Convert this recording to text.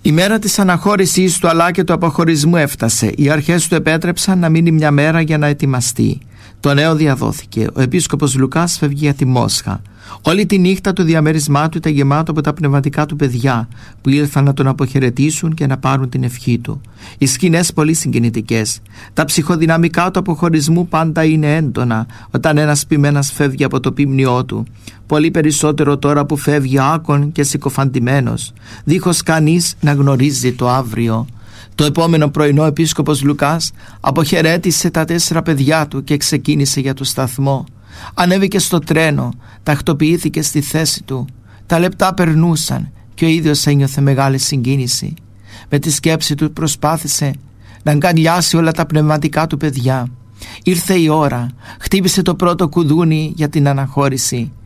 Η μέρα της αναχώρησης του αλλά και του αποχωρισμού έφτασε. Οι αρχές του επέτρεψαν να μείνει μια μέρα για να ετοιμαστεί. Το νέο διαδόθηκε. Ο επίσκοπος Λουκάς φεύγει για τη Μόσχα. Όλη τη νύχτα το διαμέρισμά του ήταν γεμάτο από τα πνευματικά του παιδιά που ήλθαν να τον αποχαιρετήσουν και να πάρουν την ευχή του. Οι σκηνές πολύ συγκινητικές. Τα ψυχοδυναμικά του αποχωρισμού πάντα είναι έντονα όταν ένας ποιμένας φεύγει από το ποιμνιό του. Πολύ περισσότερο τώρα που φεύγει άκον και συκοφαντημένος, δίχως κανείς να γνωρίζει το αύριο. Το επόμενο πρωινό ο επίσκοπος Λουκάς αποχαιρέτησε τα 4 παιδιά του και ξεκίνησε για το σταθμό. Ανέβηκε στο τρένο, τακτοποιήθηκε στη θέση του. Τα λεπτά περνούσαν και ο ίδιος ένιωθε μεγάλη συγκίνηση. Με τη σκέψη του προσπάθησε να αγκαλιάσει όλα τα πνευματικά του παιδιά. Ήρθε η ώρα, χτύπησε το πρώτο κουδούνι για την αναχώρηση.